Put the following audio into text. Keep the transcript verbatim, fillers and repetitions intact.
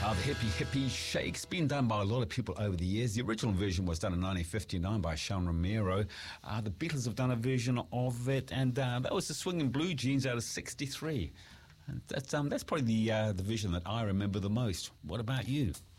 Uh, the Hippie Hippie Shake's been done by a lot of people over the years. The original version was done in nineteen fifty-nine by Sean Romero. Uh, the Beatles have done a version of it, and uh, that was the Swingin' Blue Jeans out of sixty-three. And that's um, that's probably the uh, the version that I remember the most. What about you?